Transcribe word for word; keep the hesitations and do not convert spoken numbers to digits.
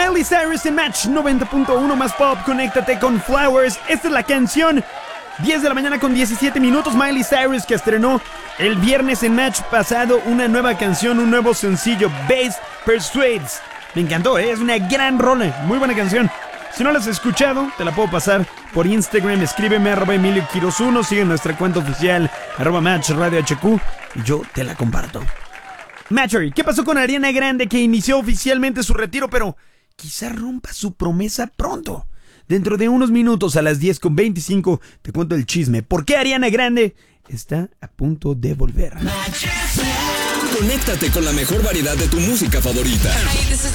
Miley Cyrus en Match noventa punto uno más pop. Conéctate con Flowers. Esta es la canción. diez de la mañana con diecisiete minutos. Miley Cyrus, que estrenó el viernes en Match pasado una nueva canción, un nuevo sencillo, Bass Persuades. Me encantó, ¿eh? Es una gran rola, muy buena canción. Si no la has escuchado, te la puedo pasar por Instagram. Escríbeme arroba Emilio Quiroz uno. Sigue nuestra cuenta oficial arroba Match Radio H Q y yo te la comparto. Matchery, ¿qué pasó con Ariana Grande, que inició oficialmente su retiro, pero quizá rompa su promesa pronto? Dentro de unos minutos, a las diez con veinticinco, te cuento el chisme. ¿Por qué Ariana Grande está a punto de volver? Conéctate con la mejor variedad de tu música favorita.